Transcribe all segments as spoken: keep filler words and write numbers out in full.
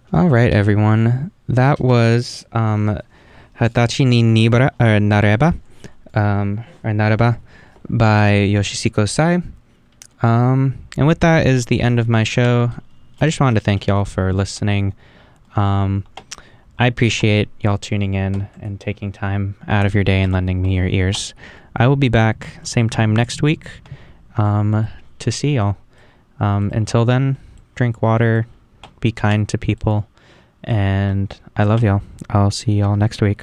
All right, everyone. That was um, Hatachi ni Nibara, or Nareba, um, or Nareba by Yoshihiko Sai. Um, and with that is the end of my show. I just wanted to thank y'all for listening. Um, I appreciate y'all tuning in and taking time out of your day and lending me your ears. I will be back same time next week um, to see y'all. Um, until then, drink water, be kind to people, and I love y'all. I'll see y'all next week.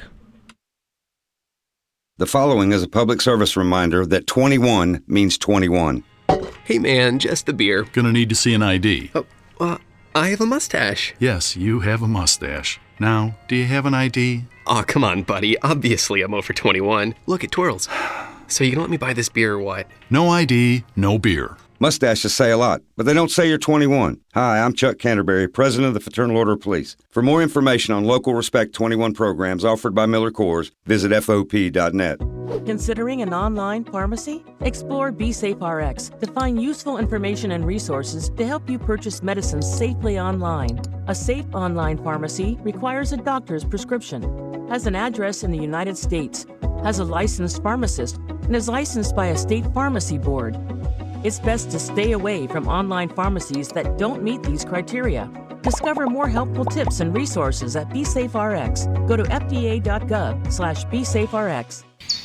The following is a public service reminder that twenty-one means twenty-one. Hey man, just the beer. Gonna need to see an I D. Oh, uh, I have a mustache. Yes, you have a mustache. Now, do you have an I D? Aw, oh, come on, buddy. Obviously I'm over twenty-one. Look, it twirls. So you can let me buy this beer or what? No I D, no beer. Mustaches say a lot, but they don't say you're twenty-one. Hi, I'm Chuck Canterbury, President of the Fraternal Order of Police. For more information on local Respect twenty-one programs offered by Miller Coors, visit F O P dot net. Considering an online pharmacy? Explore BeSafeRx to find useful information and resources to help you purchase medicines safely online. A safe online pharmacy requires a doctor's prescription, has an address in the United States, has a licensed pharmacist, and is licensed by a state pharmacy board. It's best to stay away from online pharmacies that don't meet these criteria. Discover more helpful tips and resources at BeSafeRx. Go to F D A dot gov slash BeSafeRx.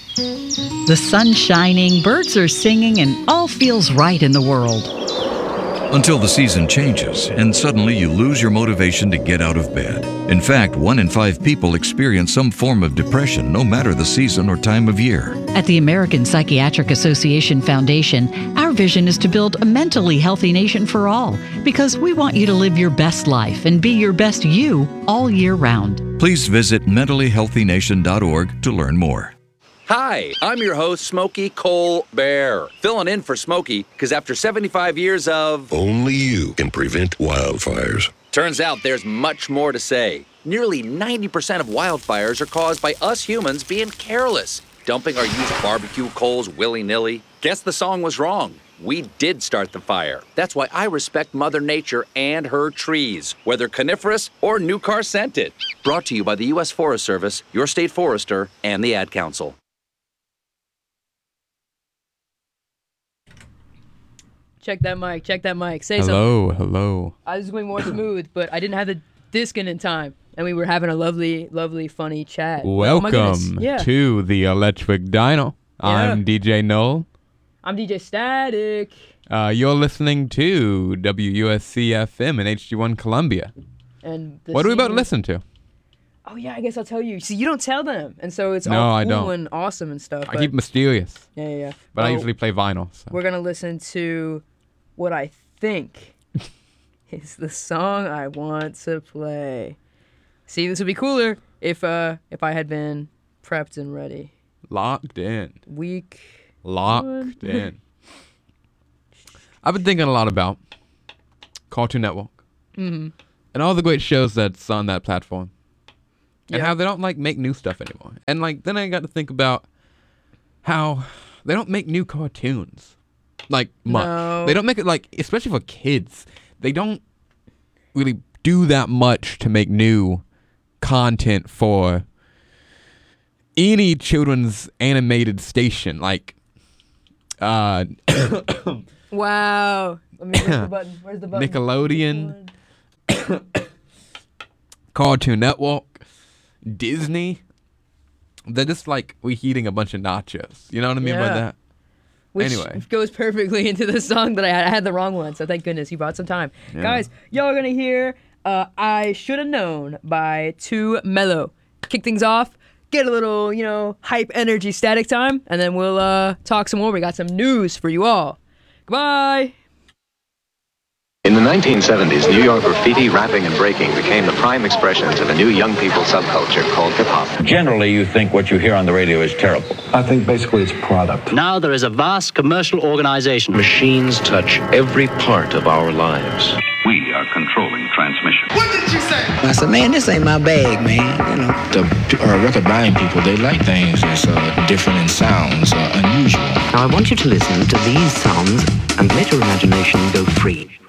The sun's shining, birds are singing, and all feels right in the world. Until the season changes, and suddenly you lose your motivation to get out of bed. In fact, one in five people experience some form of depression, no matter the season or time of year. At the American Psychiatric Association Foundation, our vision is to build a mentally healthy nation for all, because we want you to live your best life and be your best you all year round. Please visit mentally healthy nation dot org to learn more. Hi, I'm your host, Smokey Cole Bear, filling in for Smokey because after seventy-five years of... Only you can prevent wildfires. Turns out there's much more to say. Nearly ninety percent of wildfires are caused by us humans being careless, dumping our used barbecue coals willy-nilly. Guess the song was wrong. We did start the fire. That's why I respect Mother Nature and her trees, whether coniferous or new car scented. Brought to you by the U S Forest Service, your state forester, and the Ad Council. Check that mic. Check that mic. Say hello, something. Hello, hello. I was going more smooth, but I didn't have the disc in in time. And we were having a lovely, lovely, funny chat. Welcome oh yeah. to the Electric Dino. Yeah. I'm D J Noel. I'm D J Static. Uh, you're listening to W U S C F M in H G one Columbia. And what are we about to listen to? Oh, yeah, I guess I'll tell you. See, you don't tell them. And so it's no, all cool I don't. and awesome and stuff. I keep mysterious. Yeah, yeah, yeah. But well, I usually play vinyl. So. We're going to listen to what I think is the song I want to play. See, this would be cooler if uh if I had been prepped and ready. Locked in. Week. Locked one. in. I've been thinking a lot about Cartoon Network. Mm-hmm. And all the great shows that's on that platform. And yeah. how they don't, like, make new stuff anymore. And, like, then I got to think about how they don't make new cartoons. Like, much. No. They don't make it, like, especially for kids. They don't really do that much to make new content for any children's animated station. Like, uh... wow. Let me, where's the button? Where's the button? Nickelodeon. Cartoon Network. Disney. They're just like reheating a bunch of nachos. You know what I mean yeah. by that? Which anyway. goes perfectly into the song that I had. I had the wrong one, so thank goodness you bought some time. Yeah. Guys, y'all are going to hear uh, I Shoulda Known by Too Mellow. Kick things off, get a little, you know, hype energy static time, and then we'll uh, talk some more. We got some news for you all. Goodbye. In the nineteen seventies, New York graffiti, rapping, and breaking became the prime expressions of a new young people subculture called hip-hop. Generally, you think what you hear on the radio is terrible. I think basically it's product. Now there is a vast commercial organization. Machines touch every part of our lives. We are controlling transmission. What did you say? I said, man, this ain't my bag, man. You know, the uh, record buying people, they like things that's uh, different in sounds, uh, unusual. Now I want you to listen to these sounds and let your imagination go free.